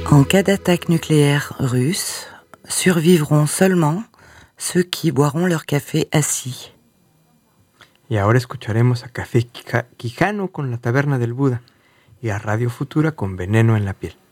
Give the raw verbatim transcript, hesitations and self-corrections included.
En cas d'attaque nucléaire russe, survivront seulement ceux qui boiront leur café assis. Y ahora escucharemos a Café Quijano con La Taberna del Buda y a Radio Futura con Veneno en la piel.